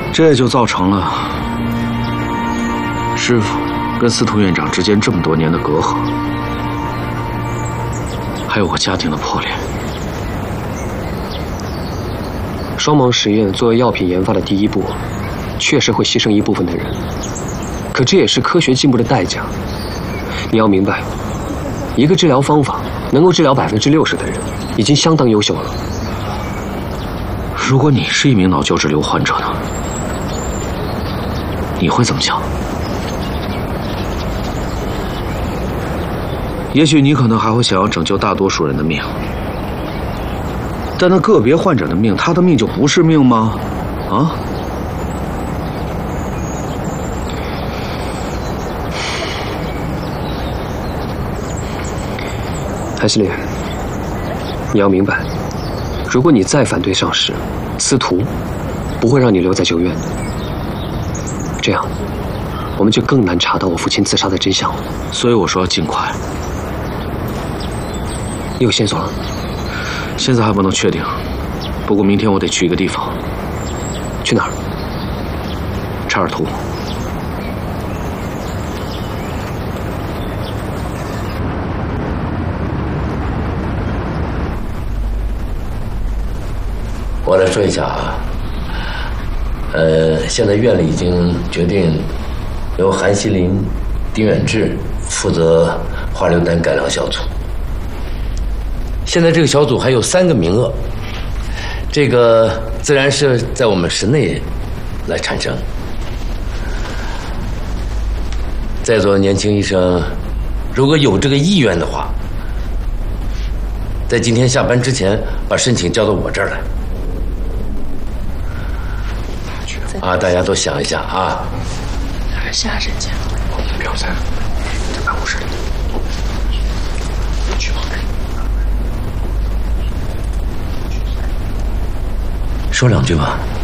这也就造成了师傅跟司徒院长之间这么多年的隔阂，还有我家庭的破裂。 双盲实验作为药品研发的第一步，确实会牺牲一部分的人，可这也是科学进步的代价。你要明白，一个治疗方法能够治疗60%的人，已经相当优秀了。 如果你是一名脑胶质瘤患者呢？你会怎么想？也许你可能还会想要拯救大多数人的命，但那个别患者的命，他的命就不是命吗？啊？ 韩希烈，你要明白，如果你再反对上市，司徒不会让你留在旧院的。这样，我们就更难查到我父亲自杀的真相了。 所以我说要尽快。 你有线索了？ 现在还不能确定，不过明天我得去一个地方。 去哪儿？ 查尔图。 我来说一下啊，现在院里已经决定由韩锡林、丁远志负责化硫丹改良小组。现在这个小组还有3个名额，这个自然是在我们省内来产生。在座的年轻医生，如果有这个意愿的话，在今天下班之前把申请交到我这儿来。啊，大家都想一下啊。 还是下诊间。 不要在办公室里。去吧。 说2句吧。